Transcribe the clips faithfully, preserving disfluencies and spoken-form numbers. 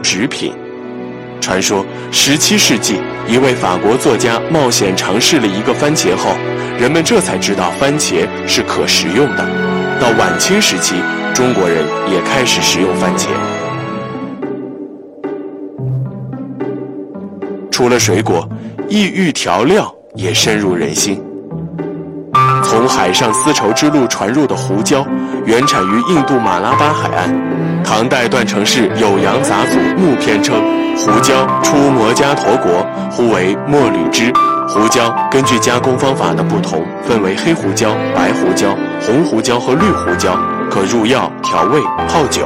纸品。传说十七世纪一位法国作家冒险尝试了一个番茄后，人们这才知道番茄是可食用的。到晚清时期，中国人也开始食用番茄。除了水果，异域调料也深入人心。从海上丝绸之路传入的胡椒，原产于印度马拉巴海岸。唐代段成式《酉阳杂俎》目篇称，胡椒出摩迦陀国，呼为墨吕枝。胡椒根据加工方法的不同，分为黑胡椒、白胡椒、红胡椒和绿胡椒，可入药、调味、泡酒。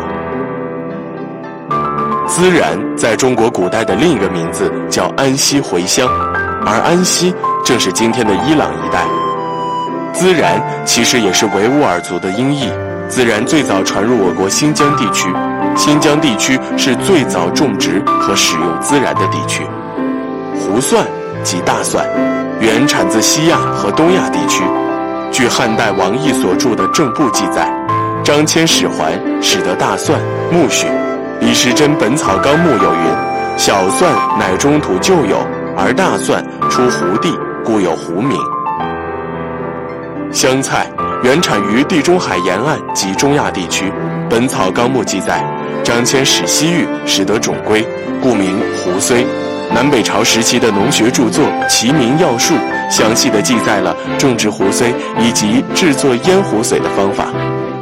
孜然在中国古代的另一个名字叫安息茴香，而安息正是今天的伊朗一带。孜然其实也是维吾尔族的音译，孜然最早传入我国新疆地区，新疆地区是最早种植和使用孜然的地区。胡蒜即大蒜，原产自西亚和东亚地区。据汉代王毅所著的《正部》记载，张骞使还，使得大蒜、苜蓿。李时珍《本草纲目》有云：小蒜乃中土旧有，而大蒜出胡地，故有胡名。香菜原产于地中海沿岸及中亚地区，《本草纲目》记载，张骞使西域，使得种归，故名胡荽。南北朝时期的农学著作《齐民要术》详细地记载了种植胡荽以及制作腌胡荽的方法。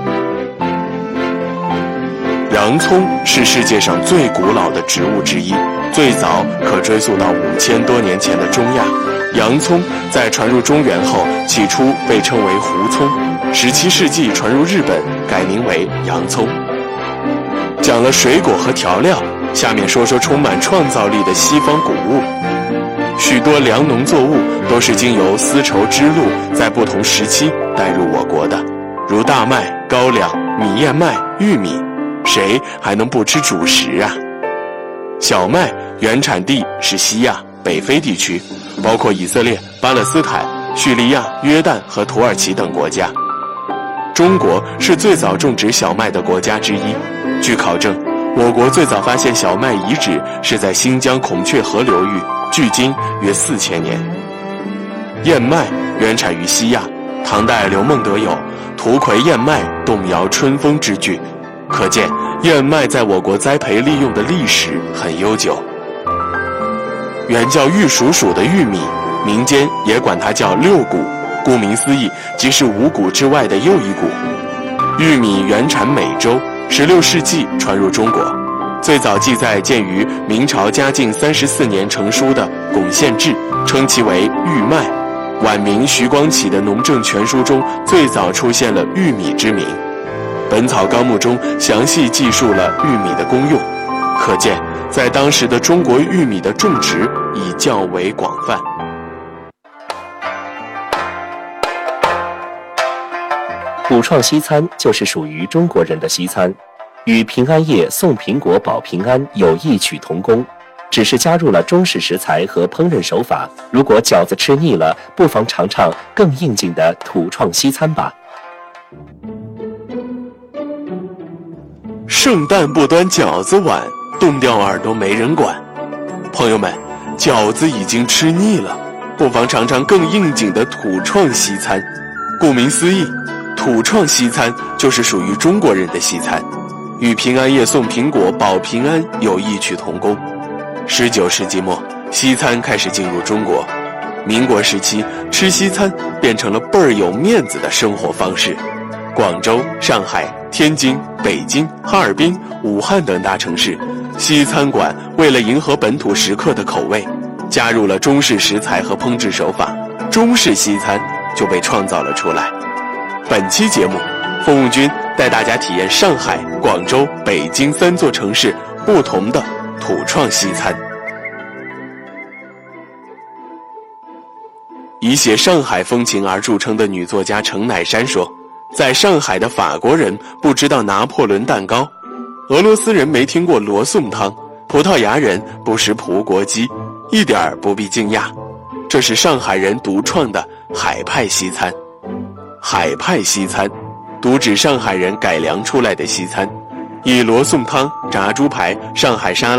洋葱是世界上最古老的植物之一，最早可追溯到五千多年前的中亚。洋葱在传入中原后，起初被称为胡葱，十七世纪传入日本，改名为洋葱。讲了水果和调料，下面说说充满创造力的西方谷物。许多粮农作物都是经由丝绸之路在不同时期带入我国的，如大麦、高粱、米燕麦、玉米，谁还能不吃主食啊？小麦原产地是西亚、北非地区，包括以色列、巴勒斯坦、叙利亚、约旦和土耳其等国家。中国是最早种植小麦的国家之一。据考证，我国最早发现小麦遗址是在新疆孔雀河流域，距今约四千年。燕麦原产于西亚，唐代刘孟德有“土葵燕麦，动摇春风”之句，可见燕麦在我国栽培利用的历史很悠久。原叫玉蜀黍的玉米，民间也管它叫六谷，顾名思义，即是五谷之外的又一谷。玉米原产美洲，十六世纪传入中国，最早记载见于明朝嘉靖三十四年成书的《巩宪志》，称其为玉麦。晚明徐光启的《农政全书》中最早出现了玉米之名，《本草纲目》中详细记述了玉米的功用，可见在当时的中国，玉米的种植已较为广泛。 土创西餐就是属于中国人的西餐，与平安夜送苹果保平安有异曲同工，只是加入了中式食材和烹饪手法。如果饺子吃腻了，不妨尝尝更应景的土创西餐吧。 圣诞不端饺子碗，冻掉耳朵没人管。朋友们，饺子已经吃腻了，不妨尝尝更应景的土创西餐。顾名思义，土创西餐就是属于中国人的西餐，与平安夜送苹果保平安有异曲同工。十九世纪末，西餐开始进入中国。民国时期，吃西餐变成了倍儿有面子的生活方式。广州、上海、天津、北京、哈尔滨、武汉等大城市，西餐馆为了迎合本土食客的口味，加入了中式食材和烹制手法，中式西餐就被创造了出来。本期节目，风物君带大家体验上海、广州、北京三座城市不同的土创西餐。以写上海风情而著称的女作家程乃珊说，在上海的法国人不知道拿破仑蛋糕，俄罗斯人没听过罗宋汤，葡萄牙人不食葡国鸡，一点儿不必惊讶，这是上海人独创的海派西餐。海派西餐独指上海人改良出来的西餐，以罗宋汤、炸猪排、上海沙拉